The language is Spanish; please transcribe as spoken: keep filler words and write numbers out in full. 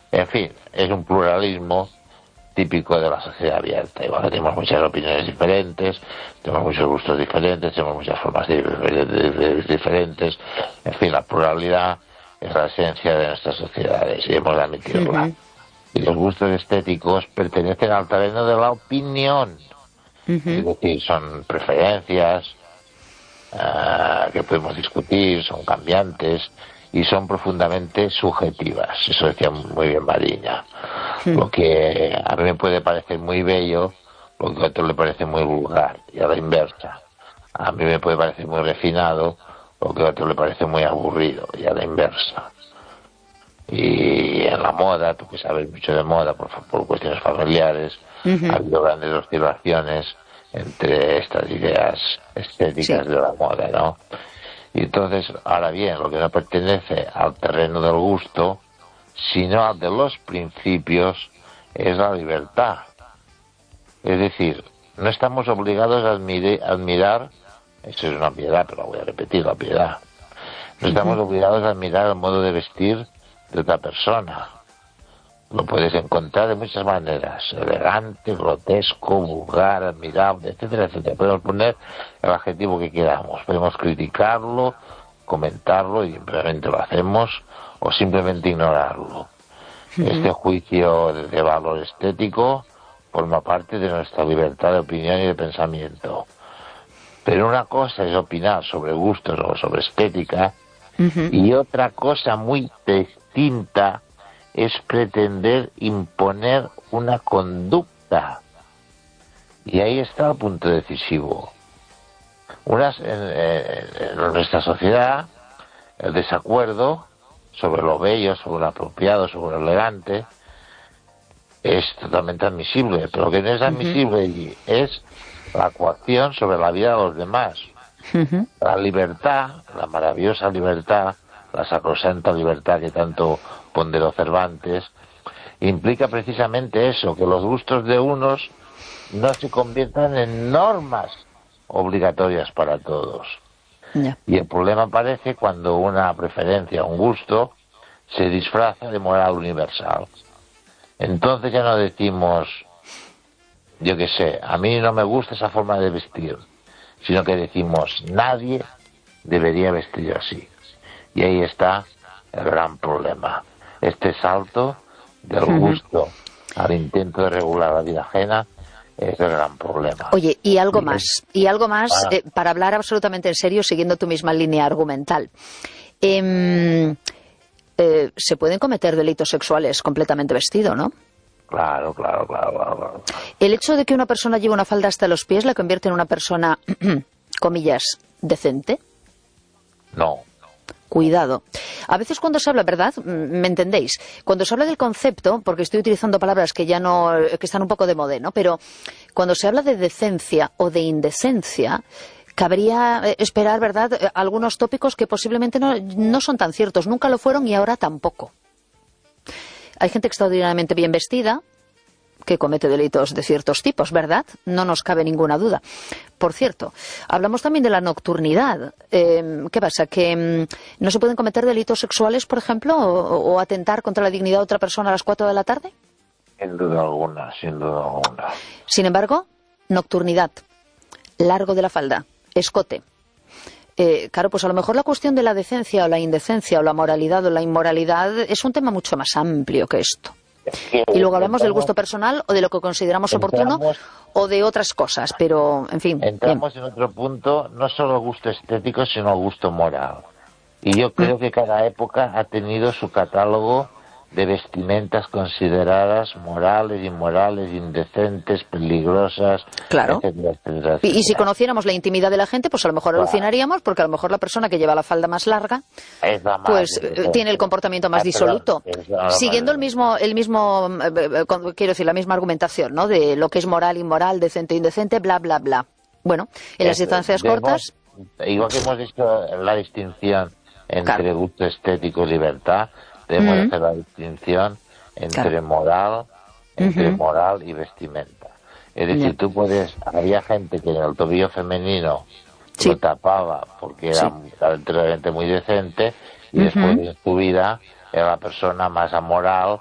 En fin, es un pluralismo típico de la sociedad abierta. Igual que tenemos muchas opiniones diferentes, tenemos muchos gustos diferentes, tenemos muchas formas de vivir diferentes. En fin, la pluralidad es la esencia de nuestras sociedades y hemos de admitirla. Uh-huh. Y los gustos estéticos pertenecen al terreno de la opinión. Uh-huh. Es decir, son preferencias uh, que podemos discutir, son cambiantes y son profundamente subjetivas. Eso decía muy bien Mariña. Sí. Lo que a mí me puede parecer muy bello, lo que a otro le parece muy vulgar, y a la inversa. A mí me puede parecer muy refinado, lo que a otro le parece muy aburrido, y a la inversa. Y en la moda, tú que sabes mucho de moda por, por cuestiones familiares, uh-huh. ha habido grandes oscilaciones entre estas ideas estéticas sí. de la moda, ¿no? Y entonces, ahora bien, lo que no pertenece al terreno del gusto, sino al de los principios, es la libertad. Es decir, no estamos obligados a admirar, admirar eso es una piedad, pero voy a repetir, la piedad. No estamos uh-huh. obligados a admirar el modo de vestir de otra persona. Lo puedes encontrar de muchas maneras, elegante, grotesco, vulgar, admirable, etcétera, etcétera. Podemos poner el adjetivo que queramos, podemos criticarlo, comentarlo, y simplemente lo hacemos, o simplemente ignorarlo. Uh-huh. Este juicio de, de valor estético forma parte de nuestra libertad de opinión y de pensamiento. Pero una cosa es opinar sobre gustos o sobre estética, uh-huh. y otra cosa muy distinta es pretender imponer una conducta. Y ahí está el punto decisivo. Unas, en, en, en nuestra sociedad, el desacuerdo sobre lo bello, sobre lo apropiado, sobre lo elegante, es totalmente admisible, pero lo que no es admisible uh-huh. es la coacción sobre la vida de los demás. Uh-huh. La libertad, la maravillosa libertad, la sacrosanta libertad que tanto ponderó Cervantes, implica precisamente eso, que los gustos de unos no se conviertan en normas obligatorias para todos. Yeah. Y el problema aparece cuando una preferencia, un gusto, se disfraza de moral universal. Entonces ya no decimos, yo qué sé, a mí no me gusta esa forma de vestir, sino que decimos, nadie debería vestir así. Y ahí está el gran problema. Este salto del gusto uh-huh. al intento de regular la vida ajena es el gran problema. Oye, y algo y más, es... y algo más para... Eh, para hablar absolutamente en serio, siguiendo tu misma línea argumental. Eh, eh, se pueden cometer delitos sexuales completamente vestido, ¿no? Claro, claro, claro, claro, claro. ¿El hecho de que una persona lleve una falda hasta los pies la convierte en una persona, comillas, decente? No. Cuidado. A veces cuando se habla, ¿verdad? ¿Me entendéis? Cuando se habla del concepto, porque estoy utilizando palabras que ya no, que están un poco de moda, ¿no? Pero cuando se habla de decencia o de indecencia, cabría esperar, ¿verdad?, algunos tópicos que posiblemente no, no son tan ciertos. Nunca lo fueron y ahora tampoco. Hay gente extraordinariamente bien vestida que comete delitos de ciertos tipos, ¿verdad? No nos cabe ninguna duda. Por cierto, hablamos también de la nocturnidad. Eh, ¿Qué pasa? ¿Que mm, no se pueden cometer delitos sexuales, por ejemplo, o, o atentar contra la dignidad de otra persona a las cuatro de la tarde? Sin duda alguna, sin duda alguna. Sin embargo, nocturnidad, largo de la falda, escote. Eh, claro, pues a lo mejor la cuestión de la decencia o la indecencia o la moralidad o la inmoralidad es un tema mucho más amplio que esto. Y luego hablamos del gusto personal o de lo que consideramos oportuno entramos, o de otras cosas, pero en fin. Entramos bien. En otro punto, no solo gusto estético, sino gusto moral. Y yo creo mm. que cada época ha tenido su catálogo de vestimentas consideradas morales, inmorales, indecentes, peligrosas, claro. etcétera, etcétera, etcétera. Y, y si conociéramos la intimidad de la gente, pues a lo mejor claro. alucinaríamos, porque a lo mejor la persona que lleva la falda más larga, es la pues eh, tiene el comportamiento más disoluto. Siguiendo el mismo, el mismo, eh, quiero decir, la misma argumentación, ¿no? De lo que es moral, inmoral, decente, indecente, bla, bla, bla. Bueno, en las distancias cortas... Igual que hemos visto la distinción entre claro. gusto estético y libertad, debemos uh-huh. hacer la distinción entre claro. moral, entre uh-huh. moral y vestimenta. Es decir, yeah. tú puedes, había gente que en el tobillo femenino sí. lo tapaba porque era sí. anteriormente muy decente y uh-huh. después de su vida era la persona más amoral